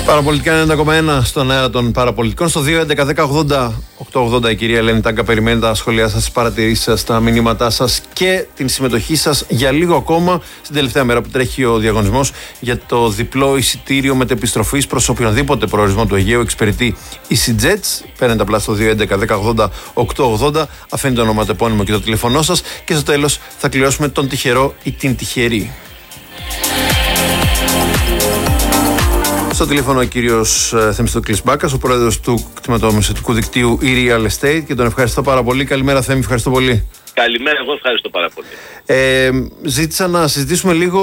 Παραπολιτικά 90,1 στον αέρα των παραπολιτικών. Στο 2.11.10.80.880 η κυρία Ελένη Τάγκα περιμένει τα σχόλιά σας, τις παρατηρήσεις σας, τα μηνύματά σας και την συμμετοχή σας για λίγο ακόμα στην τελευταία μέρα που τρέχει ο διαγωνισμός για το διπλό εισιτήριο μετεπιστροφής προς οποιονδήποτε προορισμό του Αιγαίου εξυπηρετεί EasyJets. Παίρνετε απλά στο 2.11.10.80.880, αφήνει το όνομα, το επώνυμο και το τηλεφωνό σας και στο τέλος θα κληρώσουμε τον τυχερό ή την τυχερή. Στο τηλέφωνο ο κύριος Θεμιστοκλής Μπάκας, ο πρόεδρος του κτηματομεσωτικού δικτύου e-Real Estate, και τον ευχαριστώ πάρα πολύ. Καλημέρα Θέμη, ευχαριστώ πολύ. Καλημέρα, εγώ ευχαριστώ πάρα πολύ. Ζήτησα να συζητήσουμε λίγο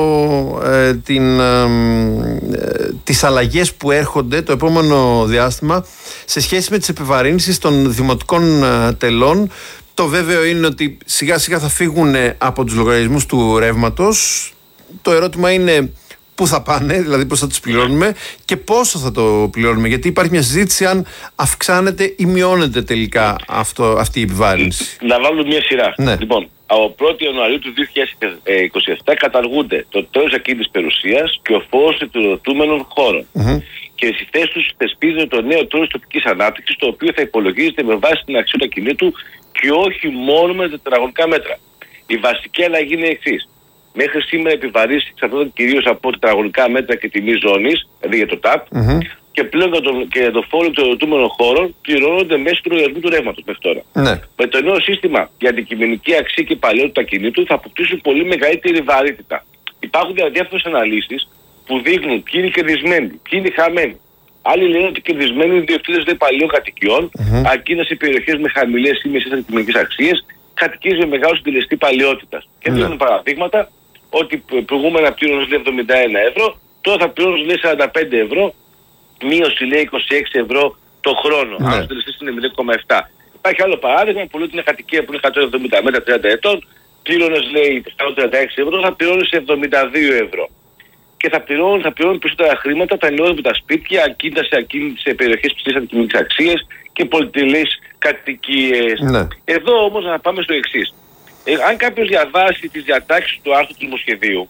τις αλλαγές που έρχονται το επόμενο διάστημα σε σχέση με τις επιβαρύνσεις των δημοτικών τελών. Το βέβαιο είναι ότι σιγά σιγά θα φύγουν από τους λογαριασμούς του ρεύματος. Το ερώτημα είναι πού θα πάνε, δηλαδή πώς θα τους πληρώνουμε και πόσο θα το πληρώνουμε. Γιατί υπάρχει μια συζήτηση αν αυξάνεται ή μειώνεται τελικά αυτή η επιβάρυνση. Να βάλουμε μια σειρά. Ναι. Λοιπόν, από 1η Ιανουαρίου του 2027 καταργούνται το τέλος ακίνητης περιουσίας και ο φόρος επιδοτούμενων χώρων. Και στη θέση τους θεσπίζεται το νέο τέλος τοπικής ανάπτυξης, το οποίο θα υπολογίζεται με βάση την αξία του ακινήτου και όχι μόνο με τα τετραγωνικά μέτρα. Η βασική αλλαγή είναι η εξής. Μέχρι σήμερα επιβαρύνσεις εξαρτώνταν κυρίως από τετραγωνικά μέτρα και τιμή ζώνης, δηλαδή για το ΤΑΠ, και πλέον για το φόρο επιδοτούμενων χώρων πληρώνονται μέσω του λογαριασμού του ρεύματος μέχρι τώρα. Ναι. Με το νέο σύστημα για αντικειμενική αξία και παλαιότητα του ακινήτου θα αποκτήσουν πολύ μεγαλύτερη βαρύτητα. Υπάρχουν διάφορες αναλύσεις που δείχνουν ποιοι είναι κερδισμένοι, ποιοι είναι χαμένοι. Άλλοι λένε ότι κερδισμένοι είναι οι ιδιοκτήτες παλαιών κατοικιών, αρκεί σε περιοχές με χαμηλές ή μεσαίες αντικειμενικές αξίες, κατοικίες με μεγάλο συντελεστή παλαιότητας. Και δίνουν παραδείγματα ότι προηγούμενα πλήρωνες 71 ευρώ, τώρα θα πλήρωνες 45 ευρώ, μείωση λέει 26 ευρώ το χρόνο. Αν ο συντελεστής είναι 0,7. Υπάρχει άλλο παράδειγμα που λέει ότι είναι κατοικία που είναι 170 μέτρα 30 ετών, πλήρωνες λέει 136 ευρώ, θα πληρώνεις 72 ευρώ. Και θα πληρώνουν περισσότερα χρήματα τα νεόδητα σπίτια, ακίνητα σε περιοχές ψηλής αντικειμενικής αξίας και πολυτελείς κατοικίες. Ναι. Εδώ όμως να πάμε στο εξής. Αν κάποιος διαβάσει τις διατάξεις του άρθρου του νομοσχεδίου,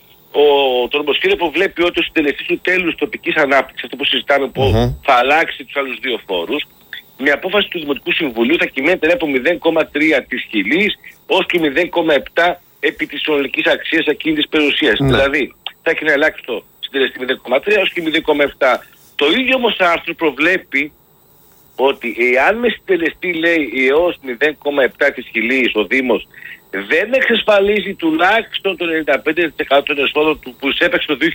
το νομοσχέδιο που βλέπει ότι ο συντελεστής του τέλους τοπικής ανάπτυξης, αυτό που συζητάμε, που θα αλλάξει τους άλλους δύο φόρους, με απόφαση του Δημοτικού Συμβουλίου θα κυμαίνεται από 0,3 της χιλής ως και 0,7 επί της συνολικής αξίας ακίνητης περιουσίας. Δηλαδή θα έχει να αλλάξει το συντελεστή 0,3 ως και 0,7. Το ίδιο όμως άρθρο προβλέπει ότι εάν με συντελεστή λέει έως 0,7 της χιλής ο Δήμος δεν εξασφαλίζει τουλάχιστον το 95% των εσόδων του που εισέπαιξε το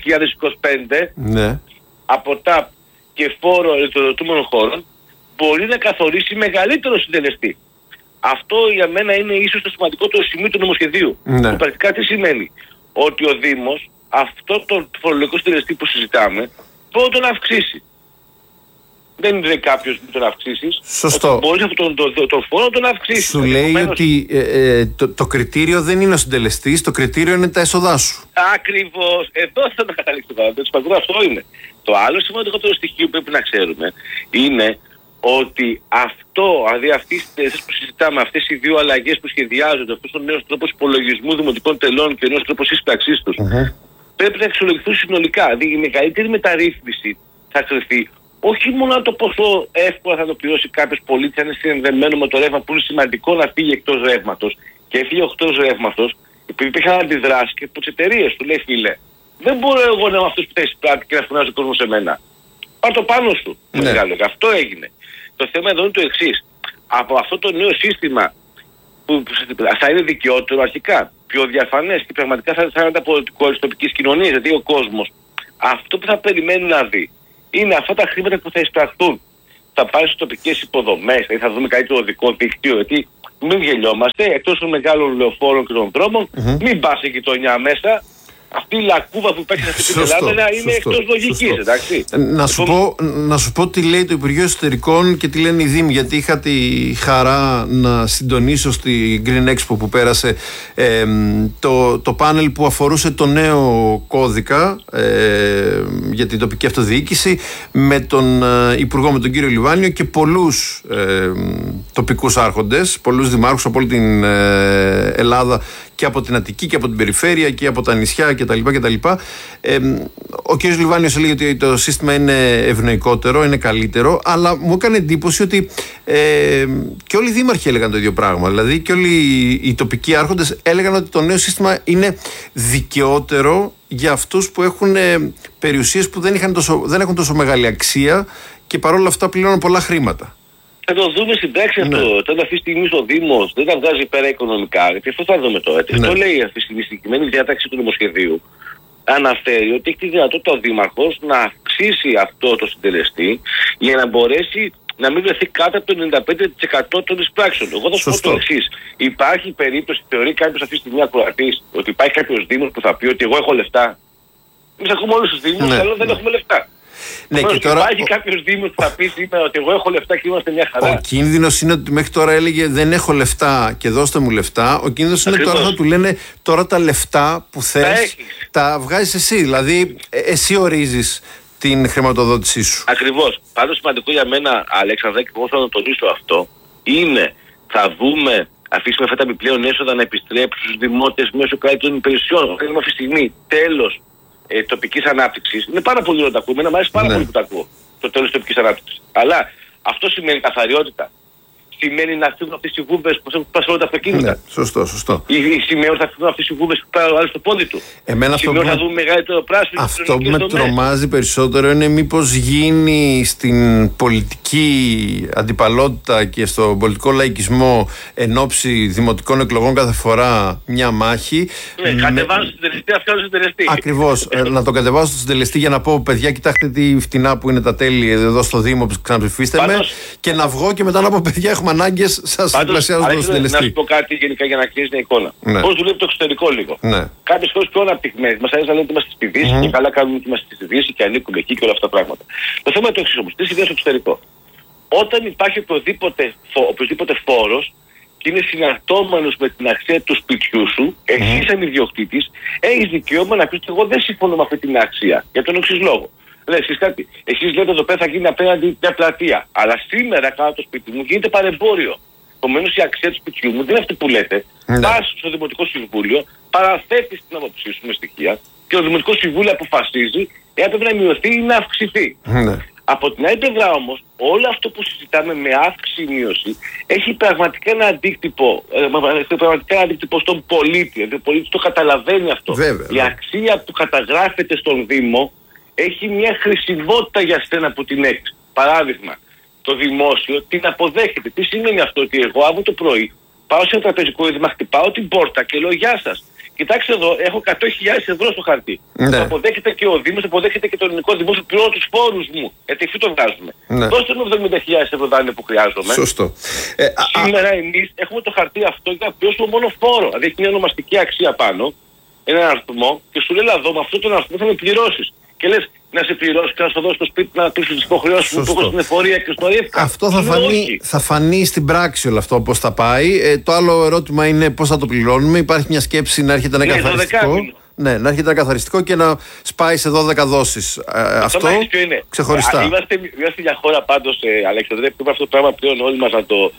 2025 από ΤΑΠ και φόρο ελευθερωτούμενων χώρων, μπορεί να καθορίσει μεγαλύτερο συντελεστή. Αυτό για μένα είναι ίσως το σημαντικότερο σημείο του νομοσχεδίου. Που πρακτικά τι σημαίνει? Ότι ο Δήμος αυτό το φορολογικό συντελεστή που συζητάμε μπορεί να τον αυξήσει. Δεν είναι κάποιος που τον αυξήσεις. Σωστό. Μπορείς αυτόν τον φόρο να τον αυξήσεις. Σου λέει ότι το κριτήριο δεν είναι ο συντελεστής, το κριτήριο είναι τα έσοδά σου. Ακριβώς. Εδώ θα το καταλήξω τώρα. Αυτό είναι. Το άλλο σημαντικότερο στοιχείο που πρέπει να ξέρουμε είναι ότι δηλαδή αυτές που συζητάμε, αυτές οι δύο αλλαγές που σχεδιάζονται, αυτός ο νέος τρόπος υπολογισμού δημοτικών τελών και ο νέος τρόπος ίσπραξής τους, πρέπει να αξιολογηθούν συνολικά. Δηλαδή η μεγαλύτερη μεταρρύθμιση θα κρυφθεί όχι μόνο το πόσο εύκολα θα το πληρώσει κάποιος πολίτης αν είναι συνδεμένο με το ρεύμα, που είναι σημαντικό να φύγει εκτός ρεύματος, και έφυγε εκτός ρεύματος, επειδή υπήρχαν αντιδράσεις και από τις εταιρείες του λέει φίλε, δεν μπορώ εγώ να είμαι αυτός που θα εισπράττει και να φωνάζει ο κόσμος σε μένα. Πάρ' το πάνω σου. Αυτό έγινε. Το θέμα εδώ είναι το εξής. Από αυτό το νέο σύστημα που θα είναι δικαιότερο αρχικά, πιο διαφανές και πραγματικά θα είναι από τις τοπικές κοινωνίες, δηλαδή ο κόσμος αυτό που θα περιμένει να δει είναι αυτά τα χρήματα που θα εισπραχθούν. Θα πάρει στις τοπικές υποδομές, δηλαδή θα δούμε καλύτερο οδικό δίκτυο, γιατί μην γελιόμαστε, εκτός των μεγάλων λεωφόρων και των δρόμων, μην πας σε γειτονιά μέσα. Αυτή η λακκούβα που υπάρχει σε αυτή την Ελλάδα είναι εκτός λογικής, εντάξει. Να σου πω τι λέει το Υπουργείο Εσωτερικών και τι λένε οι Δήμοι, γιατί είχα τη χαρά να συντονίσω στη Green Expo που πέρασε το πάνελ που αφορούσε το νέο κώδικα για την τοπική αυτοδιοίκηση με τον Υπουργό, με τον κύριο Λιβάνιο και πολλούς τοπικούς άρχοντες, πολλούς δημάρχους από όλη την Ελλάδα και από την Αττική και από την περιφέρεια και από τα νησιά κτλ. Ο κ. Λιβάνιος έλεγε ότι το σύστημα είναι ευνοϊκότερο, είναι καλύτερο, αλλά μου έκανε εντύπωση ότι και όλοι οι δήμαρχοι έλεγαν το ίδιο πράγμα. Δηλαδή και όλοι οι τοπικοί άρχοντες έλεγαν ότι το νέο σύστημα είναι δικαιότερο για αυτούς που έχουν περιουσίες που δεν έχουν τόσο μεγάλη αξία και παρόλα αυτά πληρώνουν πολλά χρήματα. Θα το δούμε στην πράξη αυτό. Όταν αυτή τη στιγμή ο Δήμος δεν τα βγάζει πέρα οικονομικά, γιατί αυτό θα δούμε τώρα. Αυτό λέει αυτή τη συγκεκριμένη διάταξη του νομοσχεδίου. Αναφέρει ότι έχει τη δυνατότητα ο Δήμαρχος να αυξήσει αυτό το συντελεστή για να μπορέσει να μην βρεθεί κάτω από το 95% των εισπράξεων. Εγώ θα σου πω το εξής. Υπάρχει περίπτωση, θεωρεί κάποιος αυτή τη στιγμή ακροατής, ότι υπάρχει κάποιος Δήμος που θα πει ότι εγώ έχω λεφτά. Εμείς ακούμε όλους τους Δήμους, αλλά δεν έχουμε λεφτά. Ναι, και τώρα, υπάρχει κάποιος Δήμος που θα πει σήμερα ότι εγώ έχω λεφτά και είμαστε μια χαρά. Ο κίνδυνος είναι ότι μέχρι τώρα έλεγε δεν έχω λεφτά και δώστε μου λεφτά. Ο κίνδυνος είναι τώρα να του λένε τώρα τα λεφτά που θες τα βγάζεις εσύ. Δηλαδή εσύ ορίζεις την χρηματοδότησή σου. Ακριβώς. Πάντως σημαντικό για μένα, Αλέξανδρα, και εγώ θέλω να τονίσω αυτό, είναι θα δούμε, αφήσουμε αυτά τα επιπλέον έσοδα να επιστρέψουν στους δημότες μέσω καλύτερων υπηρεσιών. Θέλουμε αυτή τη στιγμή τέλος τοπικής ανάπτυξης. Είναι πάρα πολύ ωραίο να τα ακούω. Εμένα μου αρέσει πάρα πολύ που τα ακούω. Το τέλος της τοπικής ανάπτυξης. Αλλά αυτό σημαίνει καθαριότητα. Σημαίνει να φύγουν αυτές οι βούβες που έχουν πασχολούν τα αυτοκίνητα. Ναι, σωστό. Ή σημαίνει ότι θα φύγουν αυτές οι βούβες που πάρουν άλλο στο πόδι του. Σημαίνει θα δούμε μεγαλύτερο πράσινο. Αυτό που με τρομάζει περισσότερο είναι μήπως γίνει στην πολιτική αντιπαλότητα και στον πολιτικό λαϊκισμό εν ώψη δημοτικών εκλογών κάθε φορά μια μάχη. Ναι, κατεβάζω στον συντελεστή, αυτό είναι συντελεστή. Ακριβώς. Να τον κατεβάσω στον συντελεστή για να πω παιδιά, κοιτάξτε τι φτηνά που είναι τα τέλη εδώ στο Δήμο που ξαναψηφίστε με. Και να βγω και μετά να πω παιδιά, έχουμε ανάγκες, σας διπλασιάζω τον συντελεστή. Να σου πω κάτι γενικά για να κλείσει μια εικόνα. Ναι. Πώς δουλεύει το εξωτερικό λίγο. Ναι. Κάποιες χώρες πιο αναπτυγμένες μας αρέσει να λένε ότι είμαστε στη Δύση και καλά κάνουμε ότι είμαστε στη Δύση και ανήκουμε εκεί και όλα αυτά τα πράγματα. Το θέμα είναι το εξής όμως. Τι συμβαίνει στο εξωτερικό. Όταν υπάρχει οποιοδήποτε φόρος και είναι συναρτώμενος με την αξία του σπιτιού σου, εσύ σαν ιδιοκτήτης έχεις δικαίωμα να πεις ότι εγώ δεν συμφωνώ με αυτή την αξία. Για τον εξής λόγο. Εσείς κάτι. Εσείς λέτε εδώ πέρα θα γίνει απέναντι μια πλατεία. Αλλά σήμερα κάτω το σπίτι μου γίνεται παρεμπόριο. Επομένως η αξία του σπιτιού μου δεν είναι αυτή που λέτε. Πας στο Δημοτικό Συμβούλιο, παραθέτεις την άποψή σου με στοιχεία και το Δημοτικό Συμβούλιο αποφασίζει εάν πρέπει να μειωθεί ή να αυξηθεί. Από την άλλη πλευρά όμως, όλο αυτό που συζητάμε με αύξηση ή μείωση έχει πραγματικά ένα αντίκτυπο στον πολίτη. Δηλαδή ο πολίτης το καταλαβαίνει αυτό. Βέβαια. Η αξία που καταγράφεται στον Δήμο έχει μια χρησιμότητα για σένα που την έχεις. Παράδειγμα, το δημόσιο την αποδέχεται. Τι σημαίνει αυτό? Ότι εγώ αύριο το πρωί πάω σε ένα τραπεζικό ίδρυμα, χτυπάω την πόρτα και λέω γεια σας. Κοιτάξτε εδώ, έχω 100.000 ευρώ στο χαρτί. Το αποδέχεται και ο Δήμος, αποδέχεται και το ελληνικό δημόσιο, πληρώνω τους φόρους μου. Γιατί αυτοί το βγάζουμε. Δώστε μου 70.000 ευρώ δάνειο που χρειάζομαι. Σωστό. Σήμερα εμείς έχουμε το χαρτί αυτό για να πληρώσουμε μόνο φόρο. Δηλαδή έχει μια ονομαστική αξία πάνω, έναν αριθμό και σου λέει εδώ με αυτόν τον αριθμό θα με πληρώσεις. Και λες να σε πληρώσει και να σου δώσει στο σπίτι να πεις τις υποχρεώσεις που έχω στην εφορία και στο ρίφκα. Αυτό θα φανεί στην πράξη όλο αυτό πώς θα πάει. Το άλλο ερώτημα είναι πώς θα το πληρώνουμε. Υπάρχει μια σκέψη να έρχεται ένα καθαριστικό. Ναι, να έρχεται ένα καθαριστικό και να σπάει σε 12 δόσεις. Αυτό ξεχωριστά. Είμαστε μια χώρα πάντως, Αλέξανδρε, που αυτό το πράγμα πλέον όλοι μας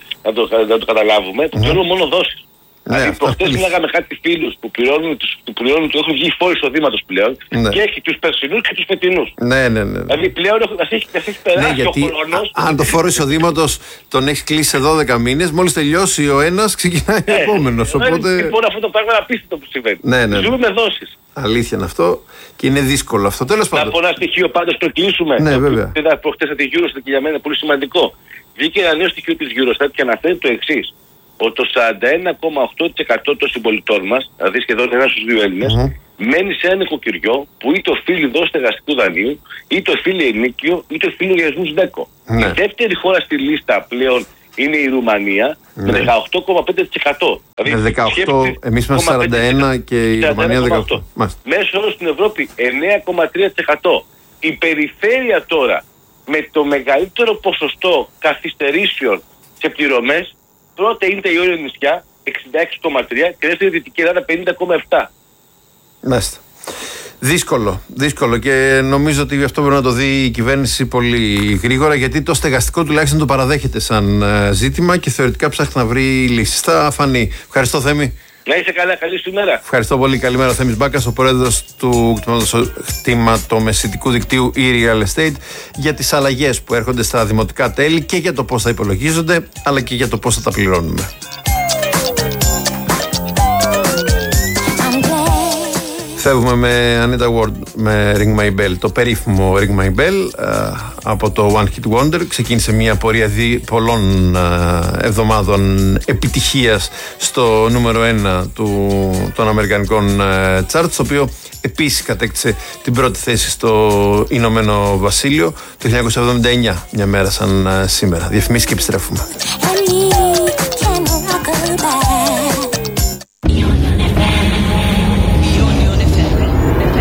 να το καταλάβουμε. Που πληρώνουμε μόνο δόσεις. Δηλαδή προχτές μιλάγαμε κάτι φίλους που πληρώνουν, του έχουν βγει φόροι εισοδήματος πλέον και έχει τους περσινούς και τους φετινούς. Ναι. Δηλαδή πλέον μας έχει περάσει ο χρόνος. Αν το φόρο εισοδήματος τον έχει κλείσει σε 12 μήνες, μόλις τελειώσει ο ένας ξεκινάει ο επόμενος. Λοιπόν αυτό το πράγμα είναι απίστευτο που συμβαίνει. Ζούμε με δόσεις. Αλήθεια είναι αυτό και είναι δύσκολο αυτό. Τέλος πάντων. Να πω ένα στοιχείο πάντως το κλείσουμε. Ναι, βέβαια. Είδα προχτές από τη Eurostat και για μένα είναι πολύ σημαντικό. Βγήκε ένα νέο στοιχείο της Eurostat και αναφέρει το εξής. Ότι το 41,8% των συμπολιτών μας, δηλαδή σχεδόν 1 στους 2 Έλληνες, μένει σε ένα νοικοκυριό που είτε οφείλει δόση στεγαστικού δανείου, είτε οφείλει ενίκιο, είτε οφείλει λογαριασμούς ΔΕΚΟ. Η δεύτερη χώρα στη λίστα πλέον είναι η Ρουμανία με 18,5%. Δηλαδή 18, εμείς είμαστε 41 και η Ρουμανία 18. Μέσω όρος στην Ευρώπη 9,3%. Η περιφέρεια τώρα με το μεγαλύτερο ποσοστό καθυστερήσεων σε πληρωμές, πρώτα είναι τα Ιόρια νησιά 66,3 και δεύτερη Δυτική Ελλάδα 50,7. Μάλιστα. Δύσκολο και νομίζω ότι αυτό πρέπει να το δει η κυβέρνηση πολύ γρήγορα, γιατί το στεγαστικό τουλάχιστον το παραδέχεται σαν ζήτημα και θεωρητικά ψάχνει να βρει λύσεις. Θα φανεί. Ευχαριστώ, Θέμη. Να είσαι καλά, καλή σου μέρα. Ευχαριστώ πολύ. Καλημέρα, ο Θέμης Μπάκας, ο πρόεδρος του κτηματομεσητικού δικτύου e-Real Estate, για τις αλλαγές που έρχονται στα δημοτικά τέλη και για το πώς θα υπολογίζονται, αλλά και για το πώς θα τα πληρώνουμε. Φεύγουμε με Anita Ward με Ring My Bell, το περίφημο Ring My Bell από το One Hit Wonder. Ξεκίνησε μια πορεία πολλών εβδομάδων επιτυχίας στο νούμερο 1 των αμερικανικών charts, το οποίο επίσης κατέκτησε την πρώτη θέση στο Ηνωμένο Βασίλειο το 1979, μια μέρα σαν σήμερα. Διαφημίσεις και επιστρέφουμε.